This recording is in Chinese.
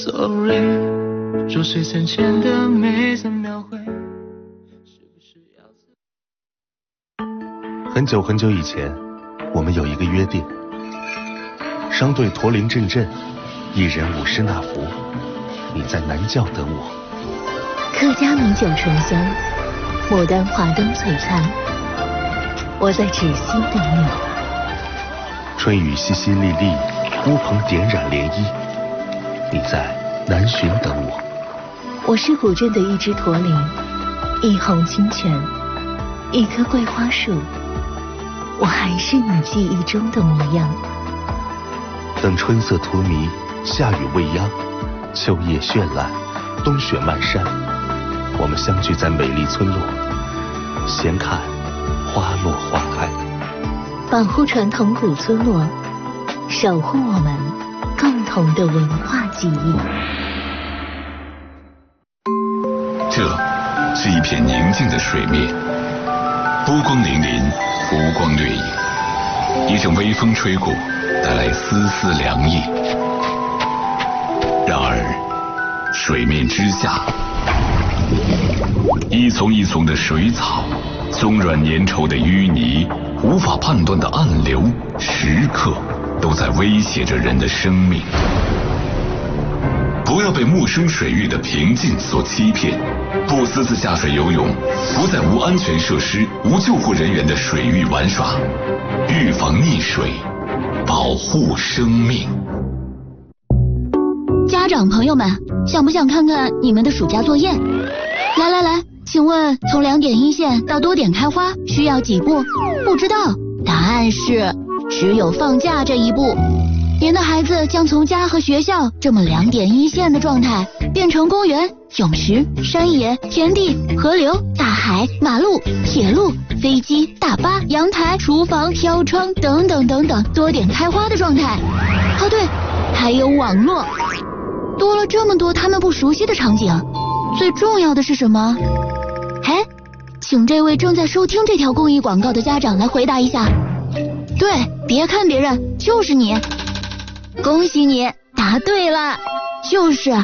Sorry， 若水三千的美怎描绘？ 很久很久以前，我们有一个约定，商队驼铃阵阵，一人舞诗那福，你在南教等我。 客家米酒醇香，牡丹华灯璀璨，我在芷溪等你。 春雨淅淅沥沥，乌篷点染涟漪，你在南浔等我。 我是古镇的一只驼铃，一泓清泉，一棵桂花树，我还是你记忆中的模样。 等春色荼蘼，夏雨未央，秋叶绚烂，冬雪漫山，我们相聚在美丽村落，闲看花落花开。 保护传统古村落，守护我们共同的文化记忆。 这是一片宁静的水面，波光粼粼，浮光掠影，一阵微风吹过，带来丝丝凉意。然而水面之下，一丛一丛的水草，松软粘稠的淤泥，无法判断的暗流，时刻都在威胁着人的生命。不要被陌生水域的平静所欺骗，不私自下水游泳，不在无安全设施、无救护人员的水域玩耍，预防溺水，保护生命。 家长朋友们，想不想看看你们的暑假作业？来来来，请问从2点一线到多点开花需要几步？不知道，答案是只有放假这一步。您的孩子将从家和学校这么2点一线的状态，变成公园、泳池、山野、田地、河流、大海、马路、铁路、飞机、大巴、阳台、厨房、飘窗等等等等多点开花的状态。哦对，还有网络。多了这么多他们不熟悉的场景，最重要的是什么？哎，请这位正在收听这条公益广告的家长来回答一下。对，别看别人，就是你。恭喜你答对了，就是